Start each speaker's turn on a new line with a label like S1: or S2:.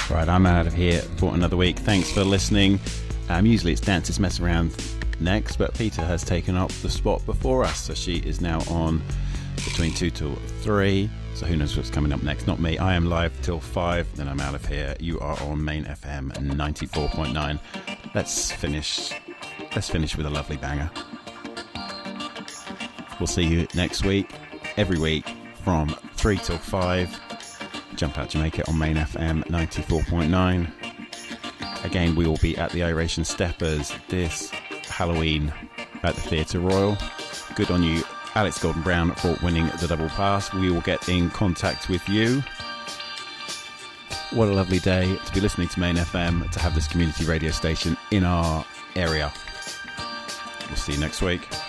S1: Right, I'm out of here for another week. Thanks for listening. Usually it's Dances Mess Around next, but Peter has taken up the spot before us, so she is now on between 2 till 3. So who knows what's coming up next? Not me. I am live till 5, then I'm out of here. You are on Main FM 94.9. Let's finish with a lovely banger. We'll see you next week, every week from 3 till 5. Jump Out Jamaica on Main FM 94.9. Again, we will be at the Iration Steppers this Halloween at the Theatre Royal. Good on you, Alex Golden Brown, for winning the double pass. We will get in contact with you. What a lovely day to be listening to Main FM, to have this community radio station in our area. We'll see you next week.